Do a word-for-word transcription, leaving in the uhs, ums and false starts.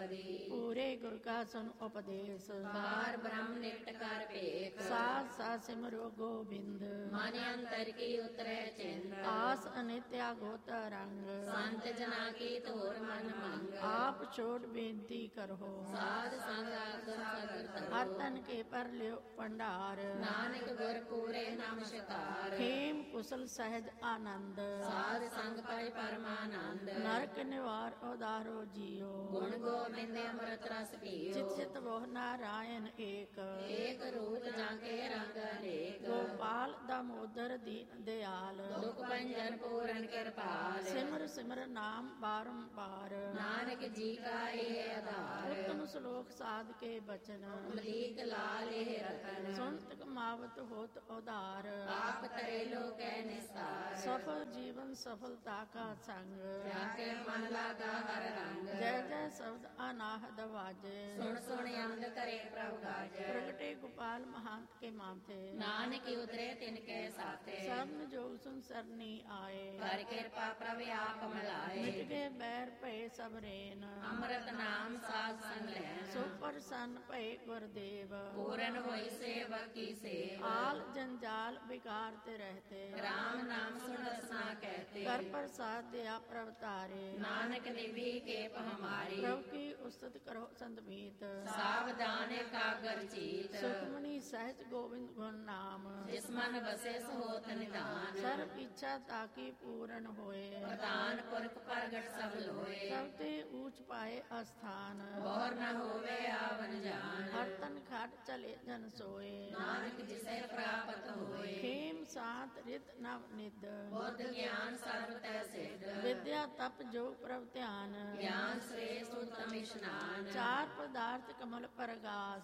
ਪਦੀ। ਪੂਰੇ ਗੁਰ ਕਾ ਸੁਨ ਉਪਦੇਸ਼, ਪਾਰ ਬ੍ਰਹਮ ਨਿਕਟ ਕਰ ਭੇਖ। ਸਾਧ ਸਾਧ ਸਿਮਰੋ ਗੋਬਿੰਦ, ਮਨ ਅੰਤਰ ਕੀ ਉਤਰੈ ਚਿੰਤ। ਆਸ ਅਨਿਤਿਆ ਗੋਤ ਰੰਗ, ਸੰਤ ਜਨਾ ਕੀ ਤੋਰ ਮਨ ਮੰਗ। ਆਪ ਛੋੜ ਬੇਨਤੀ ਕਰੋ, ਸਾਧ ਸੰਗ ਆਗਮ ਸਗਲ ਹਰ ਤਰੋ। ਤਨ ਕੇ ਪਰ ਲਿਓ ਭੰਡਾਰ, ਨਾਨਕ ਗੁਰ ਪੂਰੇ ਨਮਸਕਾਰ। ਖੇਮ ਕੁਸਲ ਸਹਿਜ ਆਨੰਦ, ਸਾਧ ਸੰਗ ਪਾਏ ਪਰਮਾਨੰਦ। ਨਰਕ ਨਿਵਾਰ ਉਦਾਰੋ ਜੀਓ, ਗੁਣ ਗੋਬਿੰਦ ਅੰਮ੍ਰਿਤ ਰਸ ਪੀਓ। ਚਿਤ ਚਿਤ ਵੋਹ ਨਾਰਾਇਣ ਏਕ, ਏਕ ਰੂਪ ਜਾਂ ਕੇ ਰੰਗ ਅਨੇਕ। ਗੋਪਾਲ ਦਾਮੋਦਰ ਦੀਨ ਦਿਆਲ, ਦੁਖ ਭੰਜਨ ਪੂਰਨ ਕਿਰਪਾਲ। ਸਿਮਰ ਸਿਮਰ ਨਾਮ ਬਾਰੰਬਾਰ, ਨਾਨਕ ਜੀ ਕਾ ਇਹ ਆਧਾਰ। ਉਤਮ ਸ਼ਲੋਕ ਸਾਧ ਕੇ ਬਚਨ, ਮਲੀਕ ਲਾਲ ਇਹ ਰਤਨ। ਸੁਨਤ ਕਮਾਵਤ ਹੋਤ ਉਧਾਰ, ਆਪ ਤਰੇ ਲੋਕੈ ਨਿਸਾਰ। ਸਫਲ ਜੀਵਨ ਸਫਲਤਾ ਕਾ ਸੰਗ, ਜਾਕੇ ਮਨ ਲਾਗਾ ਹਰ ਰੰਗ। ਜੈ ਜੈ ਸ਼ਬਦ ਅਨਾਹਦ ਵਾਜੇ, ਸੁਣ ਸੁਣ ਅੰਗ ਕਰੇ ਪ੍ਰਭ ਗਾਜੈ। ਪ੍ਰਗਟੇ ਗੋਪਾਲ ਮਹੰਤ ਕੇ ਮਾਥੇ, ਨਾਨਕ ਉਤਰੇ ਤਿਨ ਕੇ ਸਾਥੇ। ਸਰਨ ਜੋਗ ਸੁਨ ਸਰਨੀ ਆਏ, ਕਰ ਕਿਰਪਾ ਪ੍ਰਭ ਆਪ ਮਲਾਏ। ਮਿਟ ਗਏ ਬੈਰ ਭਏ ਸਭ ਰੇਨ, ਅੰਮ੍ਰਿਤ ਨਾਮ ਸਾਧ ਸੰਗ ਲੈਨ। ਸੋ ਪ੍ਰਸੰਨ ਭਏ ਗੁਰਦੇਵ, ਪੂਰਨ ਹੋਈ ਸੇਵਕ ਕੀ ਸੇਵ। ਆਲ ਜੰਜਾਲ ਵਿਕਾਰ ਤੇ ਰਹਤੇ, ਰਾਮ ਨਾਮ ਸੁਣ ਰਸਨਾ ਕਹਤੇ। ਕਰ ਪ੍ਰਸਾਦ ਦਿਆ ਪ੍ਰਭ ਤਾਰੇ, ਨਾਨਕ ਨਿਭੀ ਕੇ ਹਮਾਰੀ। ਪ੍ਰਭ ਕੀ ਉਸਤਤ ਕਰੋ ਸੰਤਮੀਤ, ਸਾਵਧਾਨ ਇਕਾਗਰ ਚੀਤ। ਸੁਖਮਨੀ ਸਹਿਜ ਗੋਬਿੰਦ ਗੁਣ ਨਾਮ, ਜਿਸ ਮਨ ਬਸੇ ਸੋਤ ਨਿਧਾਨ। ਸਰਬ ਇੱਛਾ ਤਾਕੀ ਪੂਰਨ ਹੋਏ, ਪ੍ਰਧਾਨ ਪੁਰਖ ਪ੍ਰਗਟ ਸਭ ਲੋਏ। ਸਭ ਤੇ ਊਚ ਪਾਏ ਅਸਥਾਨ, ਬੋਰ ਨ ਹੋਵੇ ਆਵਨ ਜਾਨ। ਹਰ ਤਨ ਖਾਟ ਚਲੇ ਜਨ ਸੋਏ, ਨਾਨਕ ਜਿਸੇ ਪ੍ਰਾਪਤ ਹੋਏ। ਖੇਮ ਸਾਤ ਰਿਤ ਨਵ ਨਿਦ, ਬੁੱਧ ਗਿਆਨ ਸਰਬ ਤੈ ਸਿੱਧ। ਵਿਦਿਆ ਤਪ ਜੋ ਪ੍ਰਭ ਧਿਆਨ, ਗਿਆਨ ਸ੍ਰੇਸ਼ਟ ਉਤਮ ਇਸ਼ਨਾਨ। ਚਾਰ ਪਦਾਰਥ ਕਮਲ ਪਰਗਾਸ,